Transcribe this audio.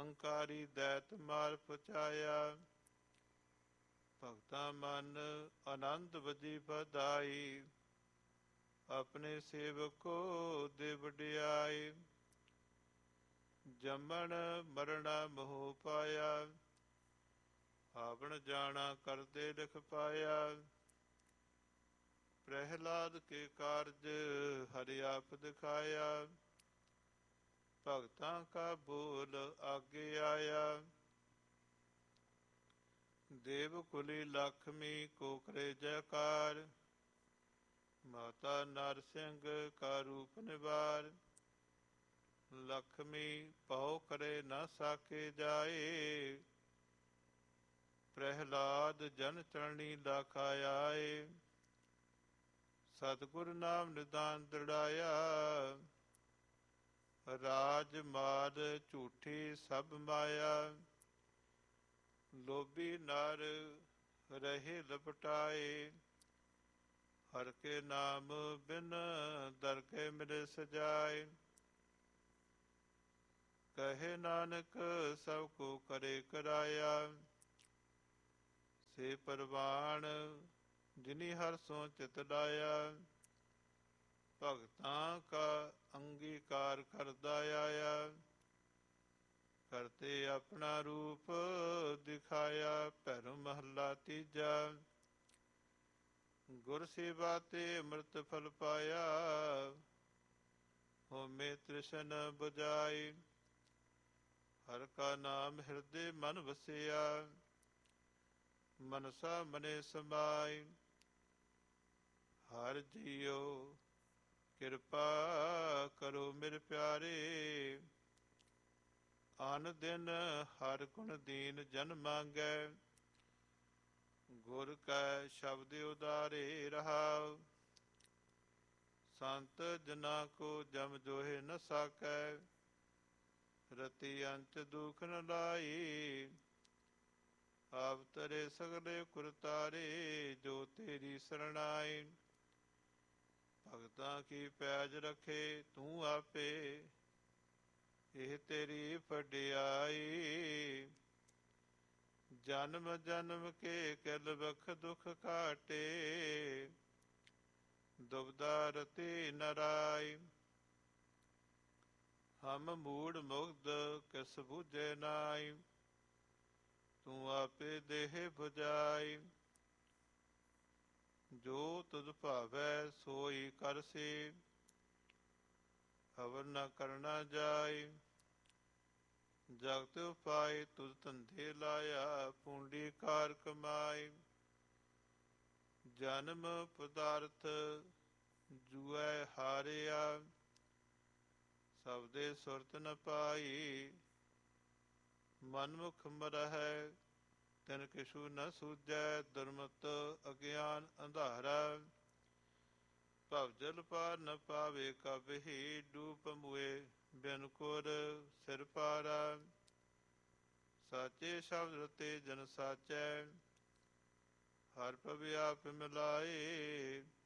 ਨਿਰੰਕਾਰੀ ਦੈਤ ਮਾਰ ਪਹੁੰਚਾਇਆ। ਭਗਤਾਂ ਮਨ ਆਨੰਦ ਵਜੀ ਵਧਾਈ, ਆਪਣੇ ਸੇਵਕ ਕੋ ਦੇ ਵਡਿਆਈ। ਜੰਮਣ ਮਰਣਾ ਮੋਹ ਪਾਇਆ, ਆਵਣ ਜਾਣਾ ਕਰਦੇ ਲਿਖ ਪਾਇਆ। ਪ੍ਰਹਿਲਾਦ ਕੇ ਕਾਰਜ ਹਰਿ ਆਪ ਦਿਖਾਇਆ, ਭਗਤਾਂ ਕਾ ਬੋਲ ਆਗੇ ਆਇਆ। ਦੇਵ ਕੁਲੀ ਲਖਮੀ ਕੋ ਕਰੇ ਜੈਕਾਰ, ਮਾਤਾ ਨਰਸਿੰਘ ਕਾ ਰੂਪ ਨਿਵਾਰ। ਲਖਮੀ ਭਉ ਕਰੇ ਨਾ ਸਾਕੇ ਜਾਏ, ਪ੍ਰਹਿਲਾਦ ਜਨ ਚਰਣੀ ਲਾਖਾ ਆਏ। ਸਤਿਗੁਰ ਨਾਮ ਨਿਦਾਨ ਦ੍ਰਿੜਾਇਆ, ਰਾਜ ਮਾਦ ਝੂਠੀ ਸਭ ਮਾਇਆ। ਲੋਭੀ ਨਰ ਰਹੇ ਲਪਟਾਏ, ਹਰ ਕੇ ਨਾਮ ਬਿਨ ਦਰਗੇ ਮਿਲੇ ਸਜਾਏ। ਕਹੇ ਨਾਨਕ ਸਭ ਕੋ ਕਰੇ ਕਰਾਇਆ, ਸੇ ਪਰਵਾਣ ਜਿਨੀ ਹਰ ਸੋ ਚਿਤ ਲਾਇਆ। ਭਗਤਾਂ ਕਾ ਅੰਗੀਕਾਰ ਕਰਦਾ ਆਇਆ, ਕਰਤੇ ਆਪਣਾ ਰੂਪ ਦਿਖਾਇਆ। ਭੈਰੋ ਮਹੱਲਾ ਤੀਜਾ। ਗੁਰ ਸੇਵਾ ਤੇ ਅੰਮ੍ਰਿਤ ਫਲ ਪਾਇਆ, ਹੋਮੇ ਤ੍ਰਿਸ਼ਨ ਬੁਝਾਈ। ਹਰ ਕਾ ਨਾਮ ਹਿਰਦੇ ਮਨ ਵਸਿਆ, ਮਨਸਾ ਮਨੇ ਸਮਾਈ। ਹਰ ਜੀਉ ਕਿਰਪਾ ਕਰੋ ਮੇਰੇ ਪਿਆਰੇ, ਆਨ ਦਿਨ ਹਰ ਗੁਣ ਦੀਨ ਜਨ ਮੰਗੈ। ਗੁਰ ਕੈ ਸ਼ਬਦ ਉਦਾਰੇ ਰਹਾਉ, ਸੰਤ ਜਨਾ ਕੋ ਜਮ ਜੋਹਿ ਨ ਸਾਕੈ। ਰਤੀ ਅੰਤ ਦੁਖ ਨ ਲਾਈ, ਆਪ ਤਰੇ ਸਗਲੇ ਕੁਰਤਾਰੇ। ਜੋ ਤੇਰੀ ਸਰਣਾਈ, ਭਗਤਾਂ ਕੀ ਪੈਜ ਰਖੇ ਤੂੰ ਆਪੇ, ਇਹ ਤੇਰੀ ਵਡਿਆਈ। ਜਨਮ ਜਨਮ ਕੇ ਕਿਲ ਬਖ ਦੁਖ ਕਾਟੇ, ਦੁਬਦਾ ਰਤੀ ਨਰਾਈ। ਹਮ ਮੂੜ ਮੁਗਧ ਕਿਸ ਬੂਝੇ ਨਾਈ, ਤੂੰ ਆਪੇ ਦੇਹ ਬੁਝਾਈ। ਜੋ ਤੁਧ ਭਾਵੈ ਸੋਈ ਕਰਸੀ, ਅਵਰ ਨ ਕਰਨਾ ਜਾਈ। ਜਗਤ ਉਪਾਏ ਤੁਧ ਧੰਦੇ ਲਾਇਆ, ਪੂੰਡੀ ਕਾਰ ਕਮਾਈ। ਜਨਮ ਪਦਾਰਥ ਜੂਐ ਹਾਰਿਆ, ਸਬਦੇ ਸੁਰਤ ਨ ਪਾਈ। ਮਨਮੁਖ ਮਰਹਿ ਤਿਨ ਕਿਛੂ ਨ ਸੂਝੈ, ਦੁਰਮਤ ਅਗਿਆਨ ਅੰਧਾਰਾ। ਭਵਜਲ ਪਾਰ ਨ ਪਾਵੇ ਕਬਹੀ, ਡੂਬ ਮੁਏ ਬਿਨ ਕੁਰ ਸਿਰ ਪਾਰਾ। ਸਾਚੇ ਸ਼ਬਦ ਰਤੇ ਜਨ ਸਾਚੈ, ਹਰ ਪਵ ਆਪ ਮਿਲਾਏ।